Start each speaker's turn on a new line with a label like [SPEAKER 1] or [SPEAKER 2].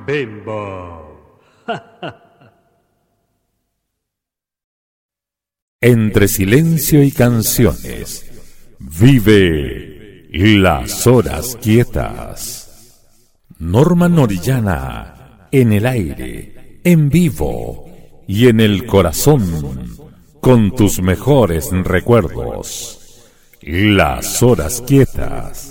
[SPEAKER 1] Bimbo.
[SPEAKER 2] Entre silencio y canciones, vive Las Horas Quietas. Norman Orellana, en el aire, en vivo y en el corazón, con tus mejores recuerdos. Las Horas Quietas.